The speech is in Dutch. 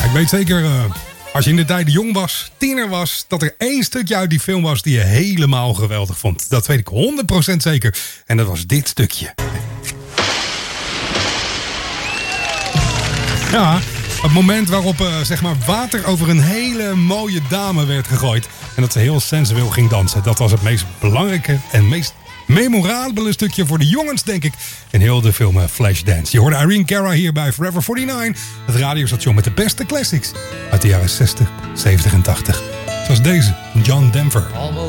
Ik weet zeker, als je in de tijd jong was, tiener was, dat er één stukje uit die film was die je helemaal geweldig vond. Dat weet ik 100% zeker. En dat was dit stukje. Ja, het moment waarop zeg maar water over een hele mooie dame werd gegooid. En dat ze heel sensueel ging dansen. Dat was het meest belangrijke en meest memorabele stukje voor de jongens, denk ik, in heel de film Flashdance. Je hoorde Irene Cara hier bij Forever 49, het radiostation met de beste classics uit de jaren 60, 70 en 80. Zoals deze, John Denver.